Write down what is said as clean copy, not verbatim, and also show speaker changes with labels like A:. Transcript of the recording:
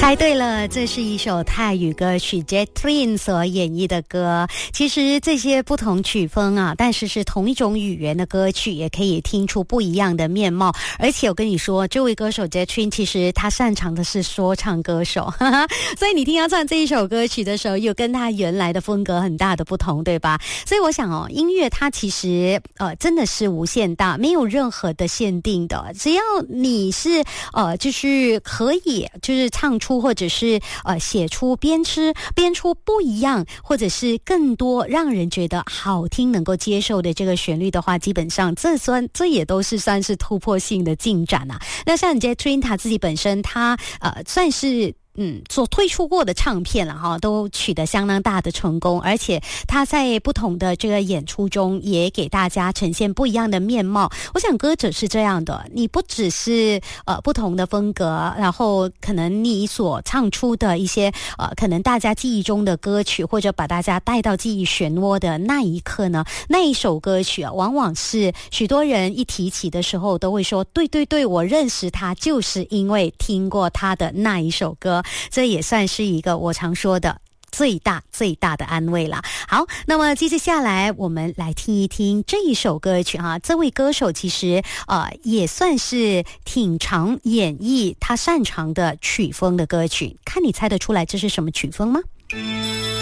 A: 猜对了，这是一首泰语歌曲 Jet Twin 所演绎的歌。其实这些不同曲风啊，但是是同一种语言的歌曲，也可以听出不一样的面貌。而且我跟你说，这位歌手 Jet Twin 其实他擅长的是说唱歌手，所以你听他唱这一首歌曲的时候，有跟他原来的风格很大的不同，对吧？所以我想哦，音乐它其实真的是无限大，没有任何的限定的，只要你是就是可以就是唱出或者是写出编出不一样或者是更多让人觉得好听能够接受的这个旋律的话，基本上这也都是算是突破性的进展啊。那像 Jet Twin 他自己本身他算是所推出过的唱片了哈，都取得相当大的成功，而且他在不同的这个演出中也给大家呈现不一样的面貌。我想歌者是这样的，你不只是不同的风格，然后可能你所唱出的一些可能大家记忆中的歌曲，或者把大家带到记忆漩涡的那一刻呢，那一首歌曲往往是许多人一提起的时候都会说，对对对，我认识他就是因为听过他的那一首歌。这也算是一个我常说的最大的安慰啦。好，那么接着下来我们来听一听这一首歌曲哈。这位歌手其实也算是挺常演绎他擅长的曲风的歌曲，看你猜得出来这是什么曲风吗？